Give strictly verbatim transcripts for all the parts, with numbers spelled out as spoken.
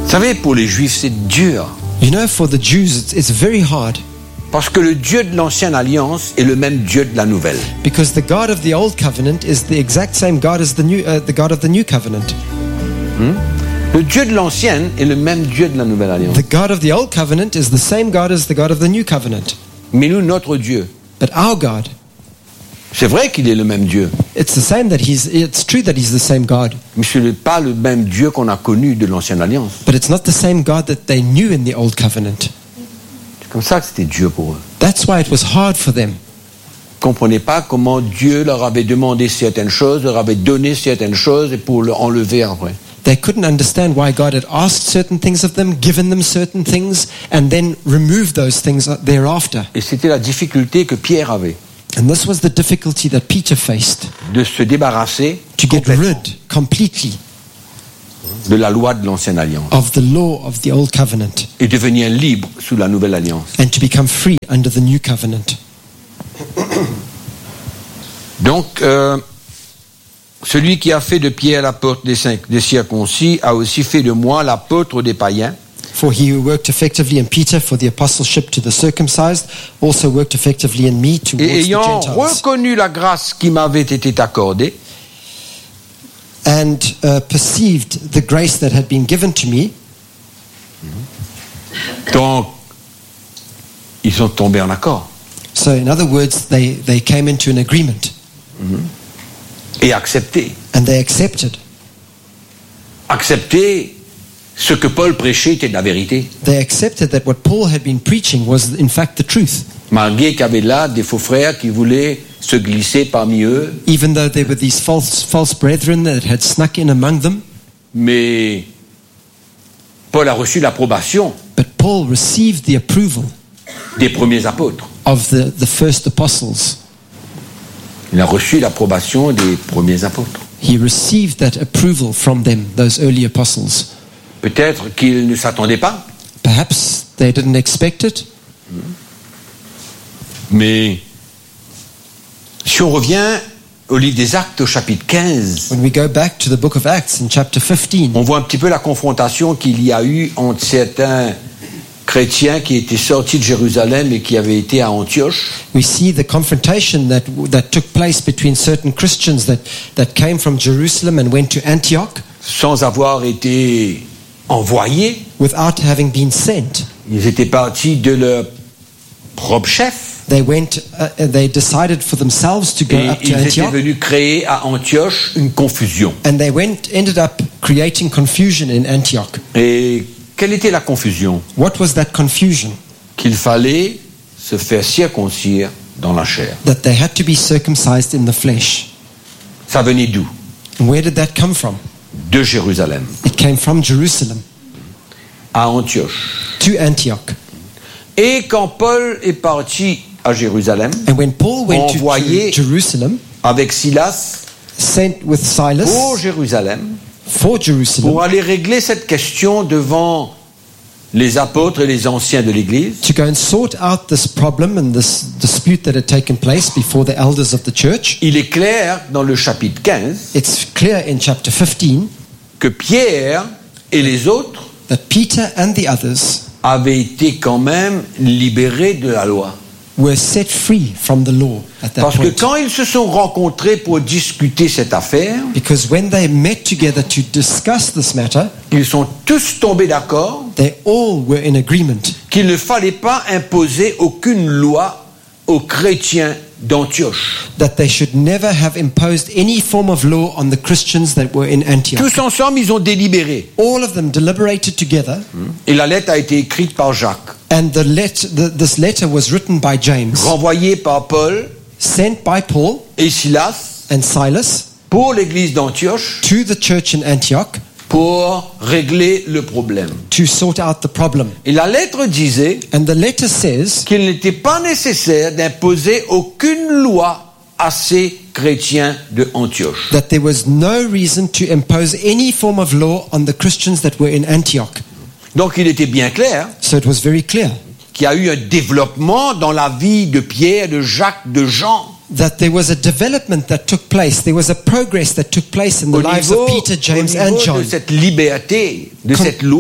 Vous savez, pour les Juifs, c'est dur. You know, for the Jews, it's, it's very hard Parce que le Dieu de l'ancienne alliance est le même Dieu de la nouvelle. because the God of the old covenant is the exact same God as the new, uh, the God of the new covenant. Le Dieu de l'ancienne est le même Dieu de la nouvelle alliance. The God of the old covenant is the same God as the God of the new covenant. Mais nous, notre Dieu, But our God, c'est vrai qu'il est le même Dieu, it's the same that he's, it's true that he's the same God, mais ce n'est pas le même Dieu qu'on a connu de l'ancienne alliance. but it's not the same God that they knew in the old covenant. C'est comme ça que c'était Dieu pour eux. That's why it was hard for them. Ils ne comprenaient pas comment Dieu leur avait demandé certaines choses, leur avait donné certaines choses et pour le enlever après. They couldn't understand why God had asked certain things of them, given them certain things, and then removed those things thereafter. Et c'était la difficulté que Pierre avait, And this was the difficulty that Peter faced, de se débarrasser to get complètement rid completely de la loi de l'ancienne alliance of the law of the old covenant et devenir libre sous la nouvelle alliance. and to become free under the new covenant. Donc, euh, celui qui a fait de Pierre l'apôtre des, des circoncis a aussi fait de moi l'apôtre des païens. For he who worked effectively in Peter for the apostleship to the circumcised also worked effectively in me towards Et the ayant Gentiles. reconnu la grâce qui m'avait été accordée, And uh, perceived the grace that had been given to me, donc ils sont tombés en accord so in other words, they, they came into an agreement et accepté. and they accepted. Accepté ce que Paul prêchait était de la vérité, They accepted that what Paul had been preaching was in fact the truth, malgré qu'il y avait là des faux frères qui voulaient se glisser parmi eux, even though there were these false, false brethren that had snuck in among them. mais Paul a reçu l'approbation But Paul received the approval des premiers apôtres. of the, the first apostles. Il a reçu l'approbation des premiers apôtres. He received that approval from them, those early apostles. Peut-être qu'ils ne s'attendaient pas, Perhaps they didn't expect it, mais si on revient au livre des Actes au chapitre quinze, when we go back to the book of Acts in chapter fifteen, on voit un petit peu la confrontation qu'il y a eu entre certains chrétiens qui étaient sortis de Jérusalem et qui avaient été à Antioche, we see the confrontation that, that took place between certain Christians that, that came from Jerusalem and went to Antioch sans avoir été envoyés. without having been sent. Ils étaient partis de leur propre chef They went, uh, they decided for themselves to go et up to ils étaient Antioch, venus créer à Antioche une confusion. and they went, ended up creating confusion in Antioch. Et quelle était la confusion? What was that confusion? Qu'il fallait se faire circoncire dans la chair. That they had to be circumcised in the flesh. Ça venait d'où? And where did that come from? De Jérusalem It came from Jerusalem à Antioche. to Antioch. Et quand Paul est parti à Jérusalem And when Paul went to envoyé Jer- Jerusalem, avec Silas sent with Silas pour Jérusalem for Jerusalem pour aller régler cette question devant les apôtres et les anciens de l'Église, to go and sort out this problem and this dispute that had taken place before the elders of the church, il est clair dans le chapitre quinze it's clear in chapter fifteen que Pierre et les autres that Peter and the others avaient été quand même libérés de la loi. were set free from the law at that Parce que point. quand ils se sont rencontrés pour discuter cette affaire, Because when they met together to discuss this matter, ils sont tous tombés d'accord they all were in agreement qu'il ne fallait pas imposer aucune loi aux chrétiens d'Antioche. that they should never have imposed any form of law on the Christians that were in Antioch. Tous ensemble, ils ont délibéré. All of them deliberated together, Et la lettre a été écrite par Jacques, and the let, the, this letter was written by James, renvoyée par Paul sent by Paul et Silas and Silas pour l'église d'Antioche to the church in Antioch pour régler le problème. to sort out the problem. Et la lettre disait And the letter says qu'il n'était pas nécessaire d'imposer aucune loi à ces chrétiens de Antioche. that there was no reason to impose any form of law on the Christians that were in Antioch. Donc il était bien clair So it was very clear qu'il y a eu un développement dans la vie de Pierre, de Jacques, de Jean, that there was a development that took place. There was a progress that took place in the au lives niveau, of Peter, au James, niveau and John de cette liberté, de Con- cette loi.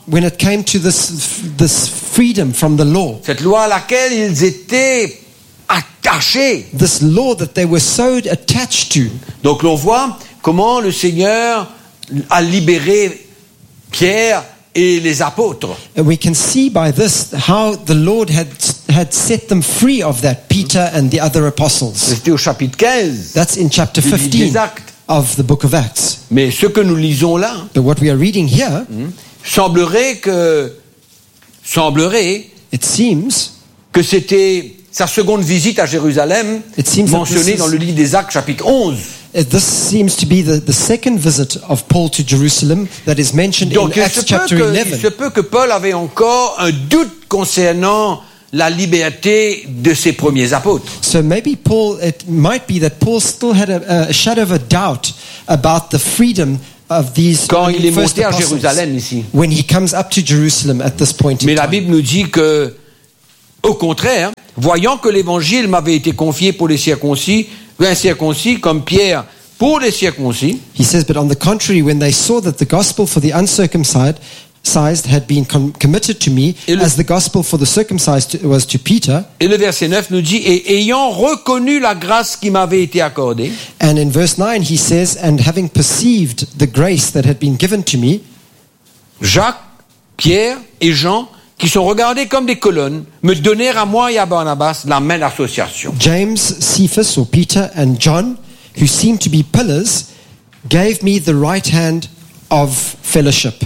when it came to this, this freedom from the law, cette loi à laquelle ils étaient attachés. this law that they were so attached to. Donc l'on voit comment le Seigneur a libéré Pierre et les apôtres. And we can see by this how the Lord had, had set them free of that, Peter and the other apostles. C'était au chapitre quinze That's in chapter du livre fifteen des Actes. of the book of Acts. Mais ce que nous lisons là But what we are reading here, semblerait que semblerait it seems, que c'était sa seconde visite à Jérusalem, It seems that mentionnée this is- dans le livre des Actes chapitre onze. uh, this seems to be the, the second visit of Paul to Jerusalem that is mentioned Donc in il se, Acts peut chapter que, il eleven. se peut que Paul avait encore un doute concernant la liberté de ses premiers apôtres. So maybe Paul, it might be that Paul still had a, a shadow of a doubt about the freedom of these Quand il est first monté à apostles Jérusalem ici. when he comes up to Jerusalem at this point in Mais la time. Bible nous dit que, au contraire, voyant que l'évangile m'avait été confié pour les circoncis, incirconcis comme Pierre pour les circoncis, He says, but on the contrary, when they saw that the gospel for the uncircumcised circumcised had been com- committed to me, Et le- as the gospel for the circumcised to- was to Peter. et le verset neuf nous dit, et ayant reconnu la grâce qui m'avait été accordée, And in verse nine, he says, and having perceived the grace that had been given to me, Jacques, Pierre et Jean, qui sont regardés comme des colonnes, me donnèrent à moi et à Barnabas la main d'association. James, Cephas, or Peter, and John, who seemed to be pillars, gave me the right hand of fellowship.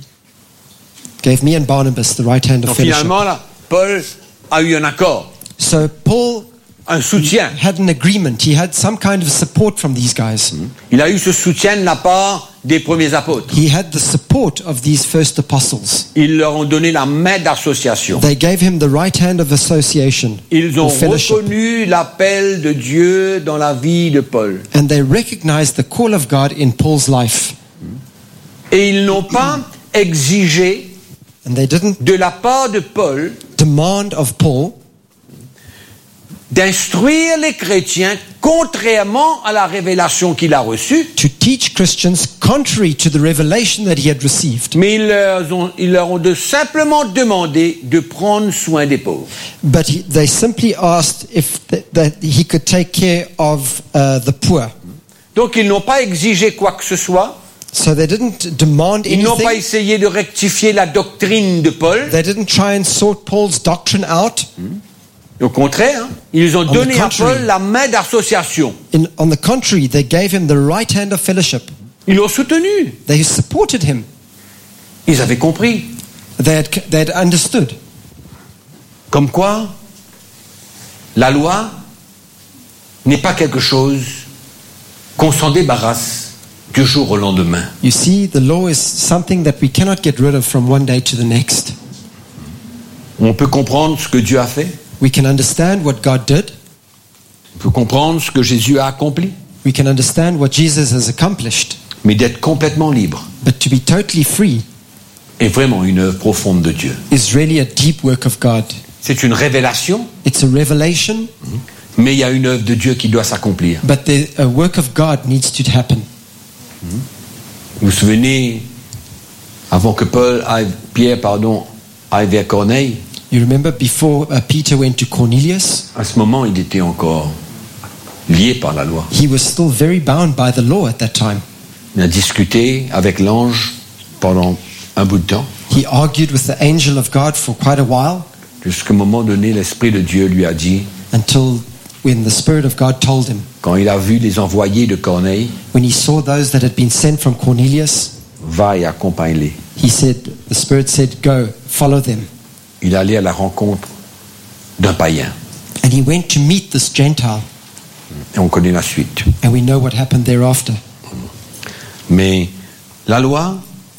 Gave me and Barnabas the right hand of Donc fellowship. finalement, là, Paul a eu un accord, So Paul un soutien. had an agreement. He had some kind of support from these guys. Il a eu ce soutien de la part des premiers apôtres. He had the support of these first apostles. Ils leur ont donné la main d'association. They gave him the right hand of association, Ils ont or fellowship. reconnu l'appel de Dieu dans la vie de Paul. And they recognized the call of God in Paul's life. Et ils n'ont pas exigé And they didn't de la part de Paul demand of Paul d'instruire les chrétiens contrairement à la révélation qu'il a reçue, to teach Christians contrary to the revelation that he had received. mais ils leur ont, ils leur ont de simplement demandé de prendre soin des pauvres. But he, they simply asked if th- that he could take care of uh, the poor. Donc ils n'ont pas exigé quoi que ce soit, So they didn't demand ils n'ont pas anything. essayé de rectifier la doctrine de Paul. They didn't try and sort Paul's doctrine out. Au contraire, hein, ils ont the donné à contrary. Paul la main d'association. In, on the contrary, they gave him the right hand of fellowship. Ils l'ont soutenu. They supported him. Ils avaient compris. They had, they had understood. Comme quoi, la loi n'est pas quelque chose qu'on s'en débarrasse du jour au lendemain. You see, the law is something that we cannot get rid of from one day to the next. On peut comprendre ce que Dieu a fait, We can understand what God did. on peut comprendre ce que Jésus a accompli, We can understand what Jesus has accomplished. mais d'être complètement libre But to be totally free est vraiment une œuvre profonde de Dieu. is really a deep work of God. C'est une révélation, It's a revelation, mais il y a une œuvre de Dieu qui doit s'accomplir. but the, a work of God needs to happen. Vous vous souvenez, avant que Paul aille, Pierre pardon, aille vers Corneille, You remember before uh, Peter went to Cornelius, à ce moment, il était encore lié par la loi. he was still very bound by the law at that time. Il a discuté avec l'ange pendant un bout de temps, He argued with the angel of God for quite a while jusqu'à un moment donné, l'Esprit de Dieu lui a dit, until when the Spirit of God told him, quand il a vu les envoyés de Corneille, when he saw those that had been sent from Cornelius, va et accompagne-les. he said, the Spirit said, go, follow them. Il allait à la rencontre d'un païen. And he went to meet this Gentile, Et on connaît la suite. and we know what happened thereafter. Mais la loi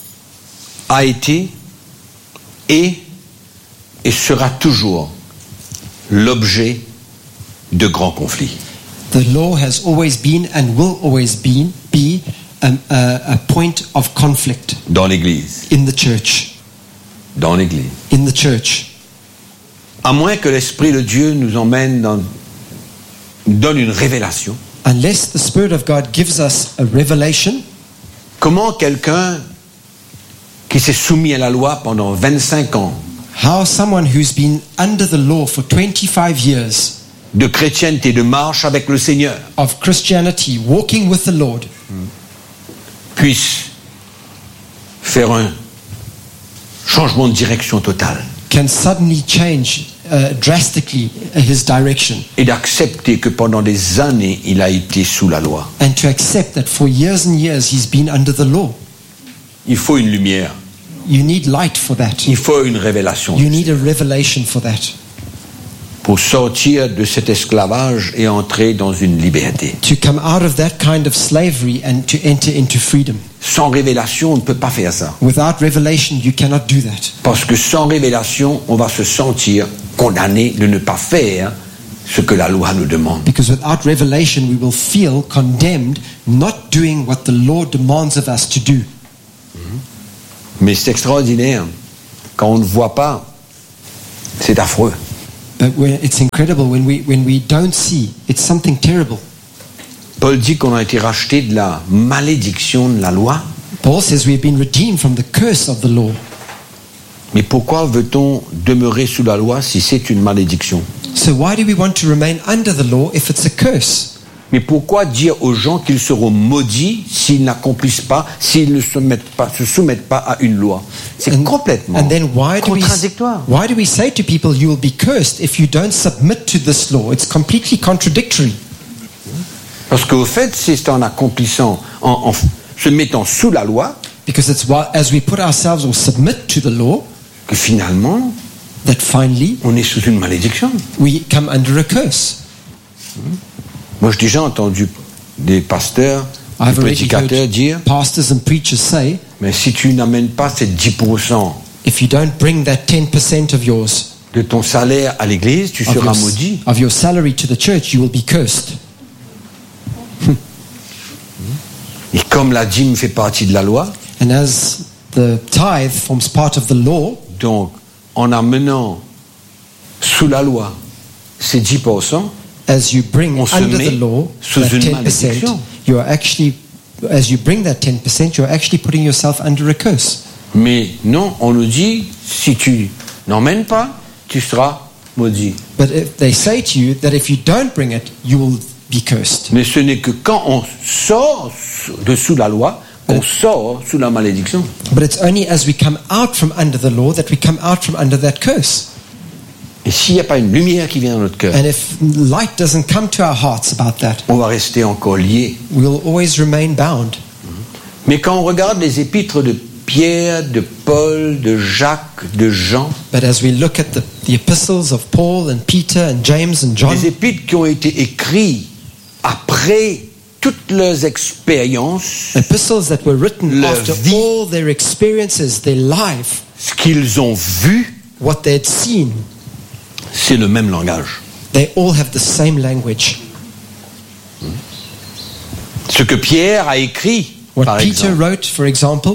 a été et, et sera toujours l'objet de grands conflits. The law has always been and will always been, be a, a, a point of conflict Dans l'Église. in the church. Dans l'Église. In the church. À moins que l'Esprit de Dieu nous emmène dans, donne une révélation. Unless the Spirit of God gives us a revelation, Comment quelqu'un qui s'est soumis à la loi pendant vingt-cinq ans, how someone who's been under the law for twenty-five years de chrétienté, de marche avec le Seigneur, of Christianity, walking with the Lord, puisse faire un changement de direction total can suddenly change uh, drastically his direction, et d'accepter que pendant des années, il a été sous la loi. and to accept that for years and years he's been under the law. Il faut une lumière, You need light for that. il faut une révélation You need a revelation for that. pour sortir de cet esclavage et entrer dans une liberté. To come out of that kind of slavery and to enter into freedom. Sans révélation, on ne peut pas faire ça. Without revelation, you cannot do that. Parce que sans révélation, on va se sentir condamné de ne pas faire ce que la loi nous demande. Because without revelation, we will feel condemned not doing what the Lord demands of us to do. Mais c'est extraordinaire. Quand on ne voit pas, c'est affreux. But when, it's incredible when we, when we don't see. It's something terrible. Paul dit qu'on a été racheté de la malédiction de la loi. Paul says we've been redeemed from the curse of the law. Mais pourquoi veut-on demeurer sous la loi si c'est une malédiction? So why do we want to remain under the law if it's a curse? Mais pourquoi dire aux gens qu'ils seront maudits s'ils n'accomplissent pas, s'ils ne se, mettent pas, se soumettent pas à une loi? C'est And, complètement and then why do we contradictoire. why do we say to people you will be cursed if you don't submit to this law? It's completely contradictory. Parce qu'au fait, c'est en accomplissant, en, en se mettant sous la loi, Because it's while, as we put ourselves or submit to the law que finalement, that finally on est sous une malédiction. we come under a curse. Moi, j'ai déjà entendu des pasteurs, des I've already prédicateurs heard dire, pastors and preachers say, mais si tu n'amènes pas ces dix pour cent if you don't bring that ten percent of yours, de ton salaire à l'église, tu of seras your, maudit. of your salary to the church, you will be cursed. Et comme la dîme fait partie de la loi, And as the tithe forms part of the law, donc en amenant sous la loi ces dix pour cent, as you bring on se under met the law sous that une ten percent, malédiction. you are actually, as you bring that ten percent, you're actually putting yourself under a curse. Mais non, on nous dit, si tu n'emmènes pas, tu seras maudit. But if they say to you that if you don't bring it, you will be cursed. Mais ce n'est que quand on sort de sous la loi qu'on sort sous la malédiction. But it's only as we come out from under the law that we come out from under that curse. Et s'il n'y a pas une lumière qui vient dans notre cœur, And if light doesn't come to our hearts about that, on va rester encore lié. we'll always remain bound. Mais quand on regarde les épîtres de Pierre, de Paul, de Jacques, de Jean, But as we look at the, the epistles of Paul and Peter and James and John, les épîtres qui ont été écrits après toutes leurs expériences, epistles that were written leur after vie, all their experiences, their life, ce qu'ils ont vu, what they had seen, c'est le même langage. they all have the same language. Ce que Pierre a écrit, What par Peter exemple, wrote, for example,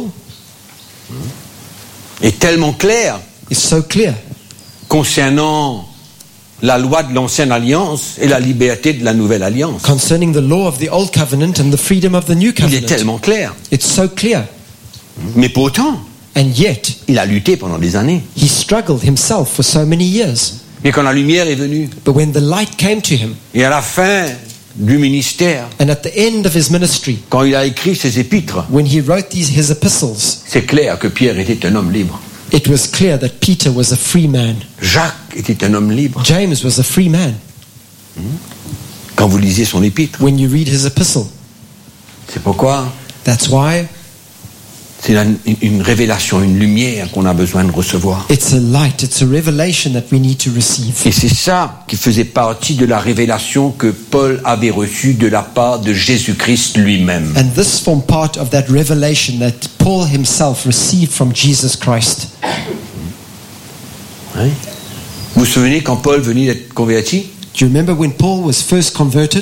est tellement clair is so clear concernant la loi de l'ancienne alliance et la liberté de la nouvelle alliance. concerning the law of the old covenant and the freedom of the new Il est covenant. tellement clair. It's so clear. Mais pourtant, And yet, il a lutté pendant des années. he struggled himself for so many years. Mais quand la lumière est venue, But when the light came to him, et à la fin du ministère, and at the end of his ministry, quand il a écrit ses épîtres, when he wrote these his epistles, c'est clair que Pierre était un homme libre. it was clear that Peter was a free man. Jacques était un homme libre. James was a free man. Quand vous lisez son épître, When you read his epistle, c'est pourquoi that's why c'est la- une révélation, une lumière qu'on a besoin de recevoir. it's a light, it's a revelation that we need to receive. Et c'est ça qui faisait partie de la révélation que Paul avait reçue de la part de Jésus-Christ lui-même. And this formed part of that revelation that Paul himself received from Jesus Christ. Hein? Vous vous souvenez quand Paul venait d'être converti, Do you remember when Paul was first converted?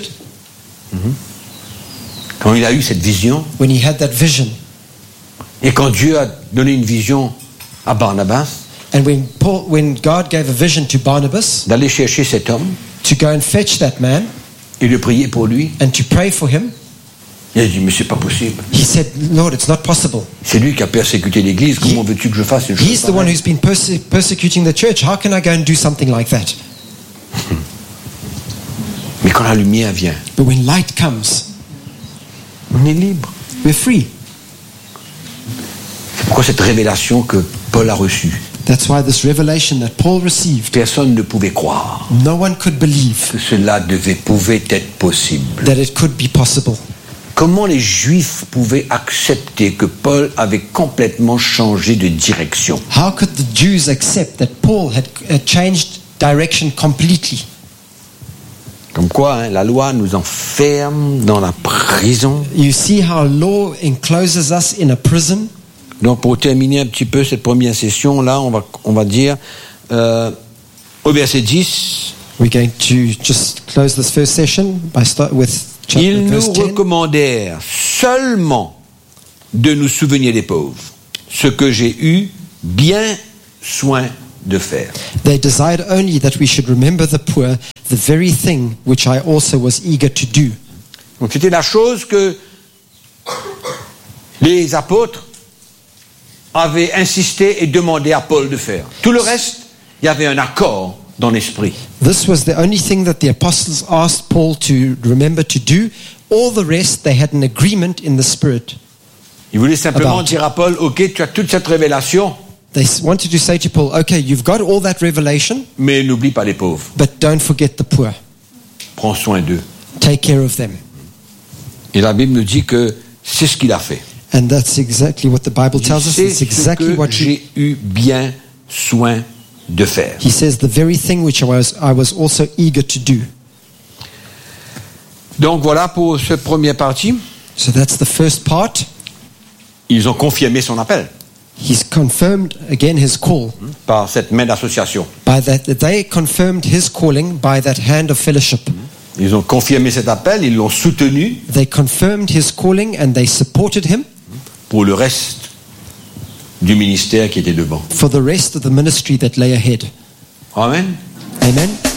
quand il a eu cette vision, When he had that vision, et quand Dieu a donné une vision à Barnabas, and when Paul, when God gave a vision to Barnabas d'aller chercher cet homme to go and fetch that man et de prier pour lui, and to pray for him, Il a dit, mais c'est pas possible. He said, Lord, it's not possible. C'est lui qui a persécuté l'Église. Comment veux-tu que je fasse une chose He's the one pareille? who's been perse- persecuting the church. How can I go and do something like that? Mais quand la lumière vient, But when light comes, on est libre. we're free. C'est pourquoi cette révélation que Paul a reçue, That's why this revelation that Paul received, personne ne pouvait croire no one could believe que cela devait, pouvait être possible. that it could be possible. Comment les Juifs pouvaient accepter que Paul avait complètement changé de direction? How could the Jews accept that Paul had, had changed direction completely? Comme quoi, hein, la loi nous enferme dans la prison. You see how law encloses us in a prison? Donc, pour terminer un petit peu cette première session, là, on va, on va dire, euh, au verset dix, We're going to just close this first session by start with chapter ils nous verse ten. recommandèrent seulement de nous souvenir des pauvres, ce que j'ai eu bien soin de faire. They desired only that we should remember the poor, the very thing which I also was eager to do. Donc, c'était la chose que les apôtres avaient insisté et demandé à Paul de faire. Tout le reste, il y avait un accord dans l'esprit. This was the only thing that the apostles asked Paul to remember to do. All the rest, they had an agreement in the Spirit. Ils voulaient simplement About. dire à Paul, ok, tu as toute cette révélation, They s- wanted to say to Paul, okay, you've got all that revelation, mais n'oublie pas les pauvres. but don't forget the poor. Prends soin d'eux. Take care of them. Et la Bible nous dit que c'est ce qu'il a fait. And that's exactly what the Bible tells us. C'est It's ce exactly que what he, j'ai eu bien soin de faire. he says, the very thing which I was, I was also eager to do. Donc voilà pour cette première partie. So that's the first part. Ils ont confirmé son appel He's confirmed again his call. par cette main d'association. By that, they confirmed his calling by that hand of fellowship. Ils ont confirmé cet appel, ils l'ont soutenu They confirmed his calling and they supported him pour le reste du ministère qui était devant. for the rest of the ministry that lay ahead. Amen. Amen.